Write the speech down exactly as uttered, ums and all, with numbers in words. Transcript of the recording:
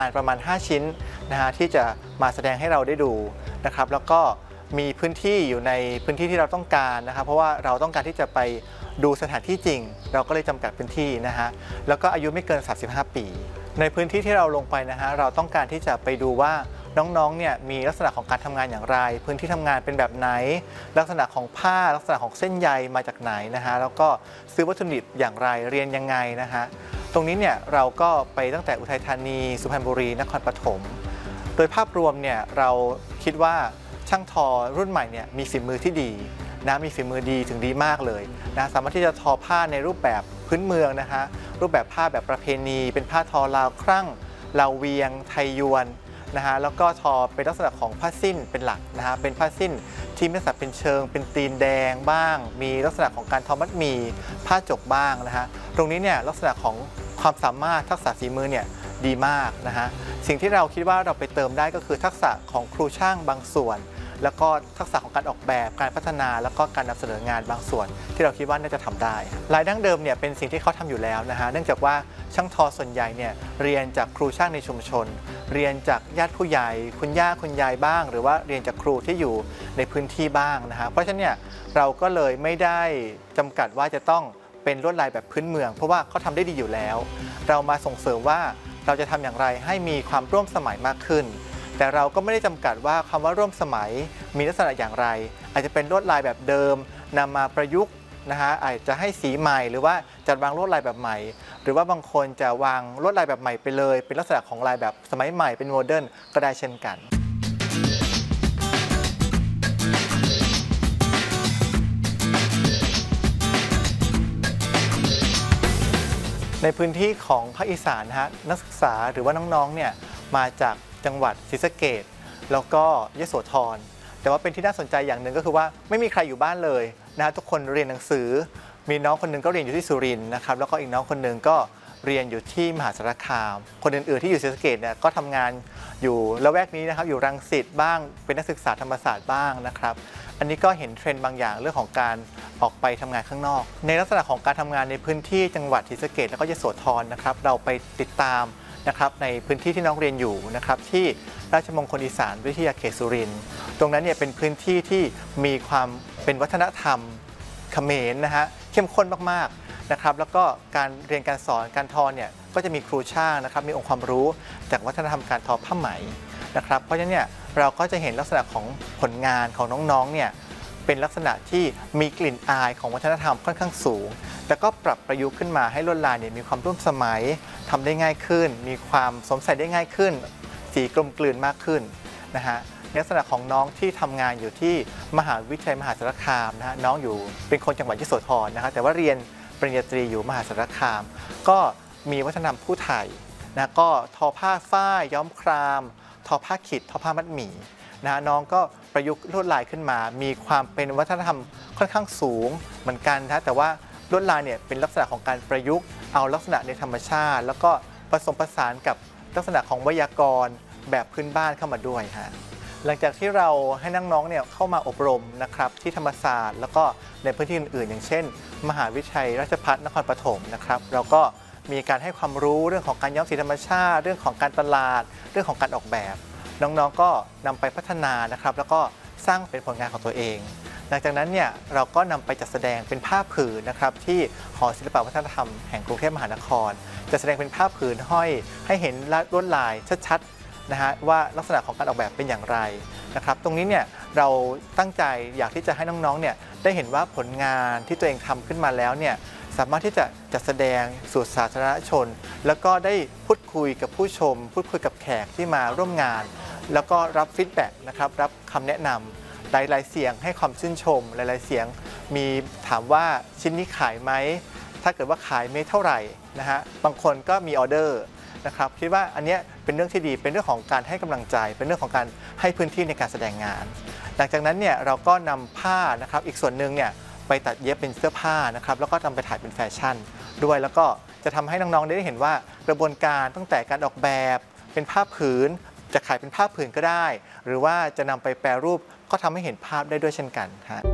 ประมาณห้าชิ้นนะฮะที่จะมาแสดงให้เราได้ดูนะครับแล้วก็มีพื้นที่อยู่ในพื้นที่ที่เราต้องการนะครับเพราะว่าเราต้องการที่จะไปดูสถานที่จริงเราก็เลยจำกัดพื้นที่นะฮะแล้วก็อายุไม่เกินสามสิบห้าปีในพื้นที่ที่เราลงไปนะฮะเราต้องการที่จะไปดูว่าน้องๆเนี่ยมีลักษณะของการทำงานอย่างไรพื้นที่ทำงานเป็นแบบไหนลักษณะของผ้าลักษณะของเส้นใยมาจากไหนนะฮะแล้วก็ซื้อวัตถุดิบอย่างไรเรียนยังไงนะฮะตรงนี้เนี่ยเราก็ไปตั้งแต่อุทัยธานีสุพรรณบุรีนครปฐมโดยภาพรวมเนี่ยเราคิดว่าช่างทอรุ่นใหม่เนี่ยมีฝีมือที่ดีนะมีฝีมือดีถึงดีมากเลยนะสามารถที่จะทอผ้าในรูปแบบพื้นเมืองนะฮะรูปแบบผ้าแบบประเพณีเป็นผ้าทอลาวครั่งลาวเวียงไทยยวนนะฮะแล้วก็ทอเป็นลักษณะของผ้าสิ้นเป็นหลักนะฮะเป็นผ้าสิ้นที่มีลักษณะเป็นเชิงเป็นตีนแดงบ้างมีลักษณะของการทอมัดหมี่ผ้าจกบ้างนะฮะตรงนี้เนี่ยลักษณะของความสามารถทักษะฝีมือเนี่ยดีมากนะฮะสิ่งที่เราคิดว่าเราไปเติมได้ก็คือทักษะของครูช่างบางส่วนแล้วก็ทักษะของการออกแบบการพัฒนาแล้วก็การนำเสนองานบางส่วนที่เราคิดว่าน่าจะทำได้ลายดั้งเดิมเนี่ยเป็นสิ่งที่เขาทำอยู่แล้วนะฮะเนื่องจากว่าช่างทอส่วนใหญ่เนี่ยเรียนจากครูช่างในชุมชนเรียนจากญาติผู้ใหญ่คุณย่าคุณยายบ้างหรือว่าเรียนจากครูที่อยู่ในพื้นที่บ้างนะฮะเพราะฉะนั้นเนี่ยเราก็เลยไม่ได้จำกัดว่าจะต้องเป็นลวดลายแบบพื้นเมืองเพราะว่าเขาทำได้ดีอยู่แล้วเรามาส่งเสริมว่าเราจะทำอย่างไรให้มีความร่วมสมัยมากขึ้นแต่เราก็ไม่ได้จำกัดว่าคำว่าร่วมสมัยมีลักษณะอย่างไรอาจจะเป็นลวดลายแบบเดิมนำมาประยุกต์นะฮะอาจจะให้สีใหม่หรือว่าจัดวางลวดลายแบบใหม่หรือว่าบางคนจะวางลวดลายแบบใหม่ไปเลยเป็นลักษณะของลายแบบสมัยใหม่เป็นโมเดิร์นก็ได้เช่นกันในพื้นที่ของภาคอีสานนะฮะนักศึกษาหรือว่าน้องๆเนี่ยมาจากจังหวัดศรีสะเกษแล้วก็ยโสธรแต่ว่าเป็นที่น่าสนใจอย่างหนึ่งก็คือว่าไม่มีใครอยู่บ้านเลยนะฮะทุกคนเรียนหนังสือมีน้องคนหนึ่งก็เรียนอยู่ที่สุรินทร์นะครับแล้วก็อีกน้องคนหนึ่งก็เรียนอยู่ที่มหาสารคามคนอื่นๆที่อยู่ศรีสะเกษเนี่ยก็ทำงานอยู่ละแวกนี้นะครับอยู่รังสิตบ้างเป็นนักศึกษาธรรมศาสตร์บ้างนะครับอันนี้ก็เห็นเทรนด์บางอย่างเรื่องของการออกไปทำงานข้างนอกในลักษณะของการทำงานในพื้นที่จังหวัดศรีสะเกษแล้วก็ยโสธรนะครับเราไปติดตามนะครับในพื้นที่ที่น้องเรียนอยู่นะครับที่ราชมงคลอีสานวิทยาเขตสุรินทร์ตรงนั้นเนี่ยเป็นพื้นที่ที่มีความเป็นวัฒนธรรมเขมรนะฮะเข้มข้นมากๆนะครับแล้วก็การเรียนการสอนการทอเนี่ยก็จะมีครูช่างนะครับมีองค์ความรู้จากวัฒนธรรมการทอผ้าไหมนะครับเพราะฉะนั้นเนี่ยเราก็จะเห็นลักษณะของผลงานของน้องๆเนี่ยเป็นลักษณะที่มีกลิ่นอายของวัฒนธรรมค่อนข้างสูงแต่ก็ปรับประยุกต์ขึ้นมาให้ลวดลายเนี่ยมีความร่วมสมัยทำได้ง่ายขึ้นมีความสวมใส่ได้ง่ายขึ้นสีกลมกลืนมากขึ้นนะฮะลักษณะของน้องที่ทำงานอยู่ที่มหาวิทยาลัยมหาสารคามนะฮะน้องอยู่เป็นคนจังหวัดยโสธรนะครับแต่ว่าเรียนปริญญาตรีอยู่มหาสารคามก็มีวัฒนธรรมผู้ไทยนะก็ทอผ้าฝ้ายย้อมครามทอผ้าขิดทอผ้ามัดหมี่นะน้องก็ประยุกต์ลวดลายขึ้นมามีความเป็นวัฒนธรรมค่อนข้างสูงเหมือนกันนะแต่ว่าลวดลายเนี่ยเป็นลักษณะของการประยุกต์เอาลักษณะในธรรมชาติแล้วก็ผสมผสานกับลักษณะของไวยากรณ์แบบพื้นบ้านเข้ามาด้วยฮะหลังจากที่เราให้น้องๆเนี่ยเข้ามาอบรมนะครับที่ธรรมศาสตร์แล้วก็ในพื้นที่อื่นๆอย่างเช่นมหาวิทยาลัยราชภัฏนครปฐมนะครับเราก็มีการให้ความรู้เรื่องของการย้อมสีธรรมชาติเรื่องของการตลาดเรื่องของการออกแบบน้องๆก็นำไปพัฒนานะครับแล้วก็สร้างเป็นผลงานของตัวเองหลังจากนั้นเนี่ยเราก็นำไปจัดแสดงเป็นภาพผืนนะครับที่หอศิลปวัฒนธรรมแห่งกรุงเทพมหานครจะแสดงเป็นภาพผืนห้อยให้เห็นลวดลายชัดๆนะฮะว่าลักษณะของการออกแบบเป็นอย่างไรนะครับตรงนี้เนี่ยเราตั้งใจอยากที่จะให้น้องๆเนี่ยได้เห็นว่าผลงานที่ตัวเองทำขึ้นมาแล้วเนี่ยสามารถที่จะจัดแสดงสู่สาธารณชนแล้วก็ได้พูดคุยกับผู้ชมพูดคุยกับแขกที่มาร่วมงานแล้วก็รับฟีดแบ็กนะครับรับคำแนะนำหลายๆเสียงให้ความชื่นชมหลายๆเสียงมีถามว่าชิ้นนี้ขายไหมถ้าเกิดว่าขายไม่เท่าไหร่นะฮะบางคนก็มีออเดอร์นะครับคิดว่าอันนี้เป็นเรื่องที่ดีเป็นเรื่องของการให้กำลังใจเป็นเรื่องของการให้พื้นที่ในการแสดงงานหลังจากนั้นเนี่ยเราก็นำผ้านะครับอีกส่วนหนึ่งเนี่ยไปตัดเย็บเป็นเสื้อผ้านะครับแล้วก็นำไปถ่ายเป็นแฟชั่นด้วยแล้วก็จะทำให้น้องๆได้เห็นว่ากระบวนการตั้งแต่การออกแบบเป็นผ้าผืนจะขายเป็นผ้าผืนก็ได้หรือว่าจะนำไปแปรรูปก็ทำให้เห็นภาพได้ด้วยเช่นกันฮะ